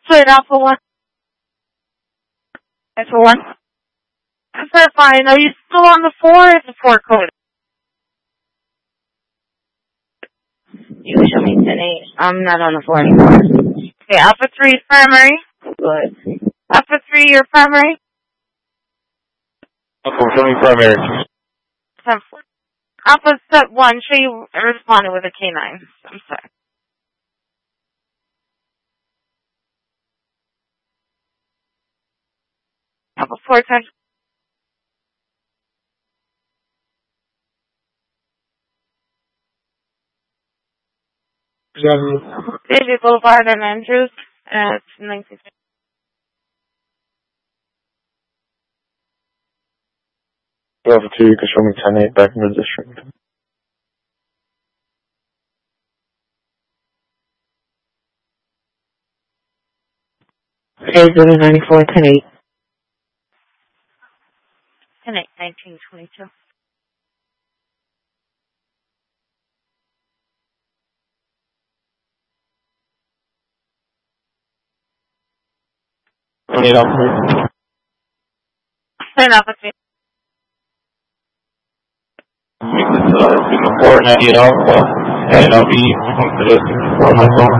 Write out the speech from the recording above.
Split Alpha 1. Alpha 1. That's fine. Are you still on the 4 or is the 4 code? You can show me 10-8. I'm not on the 4 anymore. Okay, Alpha 3 is primary. Good. Alpha 3, your primary. Alpha 4, show me primary. Alpha set 1, show you responded with a K9. I'm sorry. Alpha 4 times. David Boulevard and Andrews. It's 19. Alpha 2, you can show me 10-8 back in the district. Okay, 094, 10-8. 10-8, 1922. Alpha 10 Alpha 3. Make this important, and I'll be on my phone.